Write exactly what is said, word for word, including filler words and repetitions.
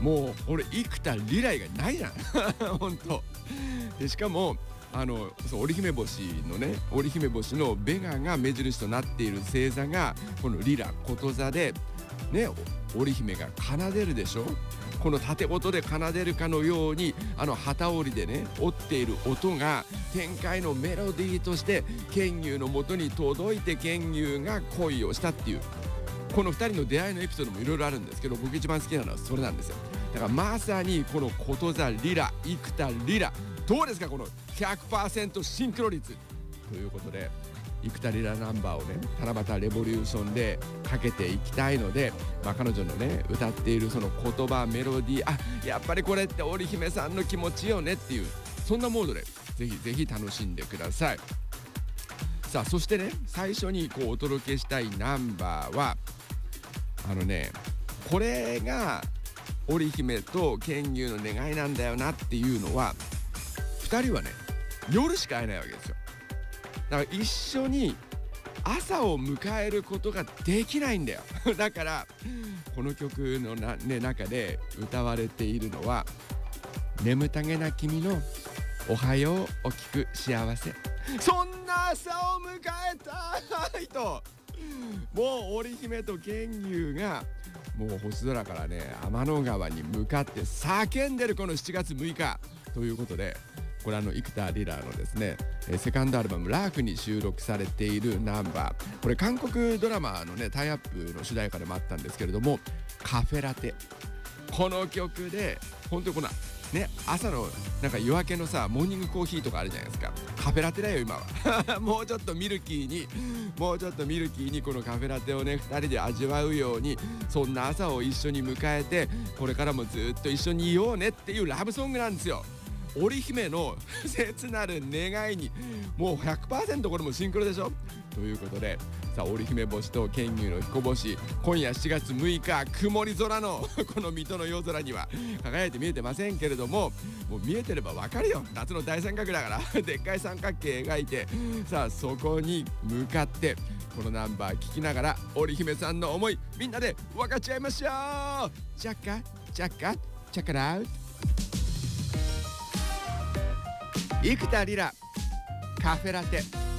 もう俺生田リラ以外ないじゃん本当で、しかもあのそう織姫星のね織姫星のベガが目印となっている星座がこのリラこと座でね、織姫が奏でるでしょ。この縦音で奏でるかのようにあの機織りでね織っている音が天界のメロディーとして剣友のもとに届いて剣友が恋をしたっていう、このふたりの出会いのエピソードもいろいろあるんですけど、僕一番好きなのはそれなんですよ。だからまさにこのこと座リラ生田リラ、どうですかこの ひゃくパーセント シンクロ率ということで、生田リラナンバーをね七夕レボリューションでかけていきたいので、まあ、彼女のね歌っているその言葉メロディー、あやっぱりこれって織姫さんの気持ちよねっていう、そんなモードでぜひぜひ楽しんでください。さあそしてね、最初にこうお届けしたいナンバーはあのね、これが織姫と剣友の願いなんだよなっていうのは、ふたりはね夜しか会えないわけですよ。だから一緒に朝を迎えることができないんだよだからこの曲のな、ね、中で歌われているのは、眠たげな君のおはようを聞く幸せ、そんな朝を迎えたいと、もう織姫と剣友がもう星空からね天の川に向かって叫んでるこのしちがつむいかということで、これあの生田リラのですねセカンドアルバムラークに収録されているナンバー、これ韓国ドラマのねタイアップの主題歌でもあったんですけれども、カフェラテ、この曲で本当にこのね朝のなんか夜明けのさモーニングコーヒーとかあるじゃないですか、カフェラテだよ今はもうちょっとミルキーにもうちょっとミルキーにこのカフェラテをねふたりで味わうように、そんな朝を一緒に迎えてこれからもずっと一緒にいようねっていうラブソングなんですよ。織姫の切なる願いにもう ひゃくパーセント これもシンクロでしょということで、さあ織姫星と剣友の彦星、今夜しちがつむいか曇り空のこの水戸の夜空には輝いて見えてませんけれども、もう見えてればわかるよ、夏の大三角だからでっかい三角形描いて、さあそこに向かってこのナンバー聴きながら織姫さんの思いみんなで分かっちゃいましょう。チャカチャカチャカラウト、生田リラカフェラテ。